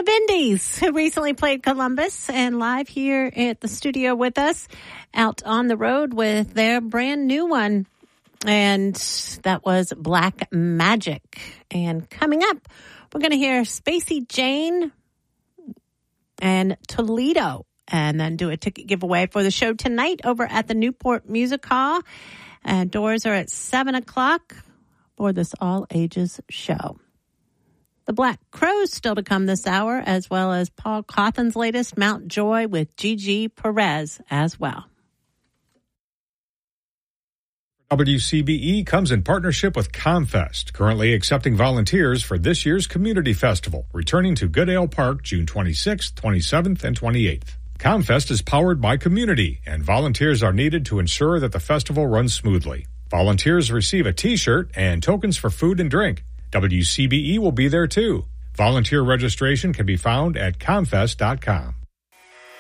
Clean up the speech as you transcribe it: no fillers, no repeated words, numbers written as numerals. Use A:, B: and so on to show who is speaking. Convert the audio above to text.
A: The Bindies, who recently played Columbus and live here at the studio with us, out on the road with their brand new one. And that was Black Magic. And coming up, we're going to hear Spacey Jane and Toledo, and then do a ticket giveaway for the show tonight over at the Newport Music Hall. And doors are at 7 o'clock for this all-ages show. The Black Crowes still to come this hour, as well as Paul Cawthon's latest, Mount Joy, with Gigi Perez as well.
B: WCBE comes in partnership with ComFest, currently accepting volunteers for this year's Community Festival, returning to Goodale Park June 26th, 27th, and 28th. ComFest is powered by community, and volunteers are needed to ensure that the festival runs smoothly. Volunteers receive a T-shirt and tokens for food and drink. WCBE will be there too. Volunteer registration can be found at comfest.com.